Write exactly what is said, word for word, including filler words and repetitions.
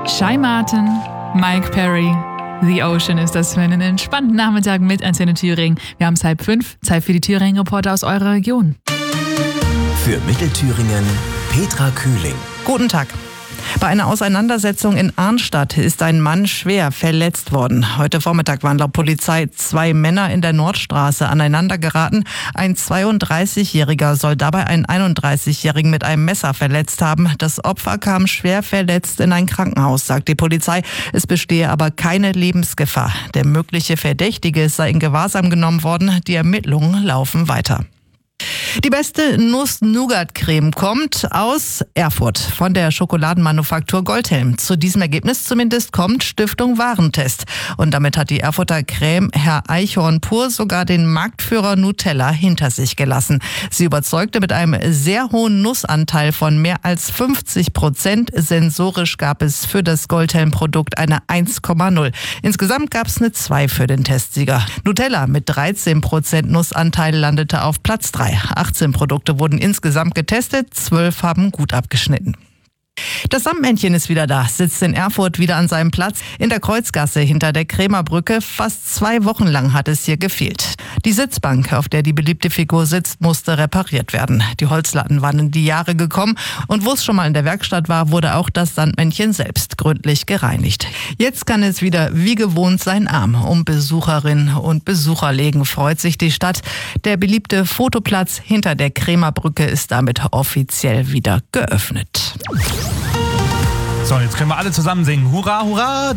Shy Martin, Mike Perry, The Ocean ist das für einen entspannten Nachmittag mit Antenne Thüringen. Wir haben es halb fünf, Zeit für die Thüringen-Reporter aus eurer Region. Für Mittelthüringen, Petra Kühling. Guten Tag. Bei einer Auseinandersetzung in Arnstadt ist ein Mann schwer verletzt worden. Heute Vormittag waren laut Polizei zwei Männer in der Nordstraße aneinander geraten. Ein zweiunddreißigjähriger soll dabei einen einunddreißigjährigen mit einem Messer verletzt haben. Das Opfer kam schwer verletzt in ein Krankenhaus, sagt die Polizei. Es bestehe aber keine Lebensgefahr. Der mögliche Verdächtige sei in Gewahrsam genommen worden. Die Ermittlungen laufen weiter. Die beste Nuss-Nougat-Creme kommt aus Erfurt von der Schokoladenmanufaktur Goldhelm. Zu diesem Ergebnis zumindest kommt Stiftung Warentest. Und damit hat die Erfurter Creme Herr Eichhorn pur sogar den Marktführer Nutella hinter sich gelassen. Sie überzeugte mit einem sehr hohen Nussanteil von mehr als fünfzig Prozent. Sensorisch gab es für das Goldhelm-Produkt eine eins Komma null. Insgesamt gab es eine zwei für den Testsieger. Nutella mit dreizehn Prozent Nussanteil landete auf Platz drei. achtzehn Produkte wurden insgesamt getestet, zwölf haben gut abgeschnitten. Das Sandmännchen ist wieder da, sitzt in Erfurt wieder an seinem Platz in der Kreuzgasse hinter der Krämerbrücke. Fast zwei Wochen lang hat es hier gefehlt. Die Sitzbank, auf der die beliebte Figur sitzt, musste repariert werden. Die Holzlatten waren in die Jahre gekommen und wo es schon mal in der Werkstatt war, wurde auch das Sandmännchen selbst gründlich gereinigt. Jetzt kann es wieder wie gewohnt seinen Arm um Besucherinnen und Besucher legen, freut sich die Stadt. Der beliebte Fotoplatz hinter der Krämerbrücke ist damit offiziell wieder geöffnet. So, jetzt können wir alle zusammen singen. Hurra, hurra!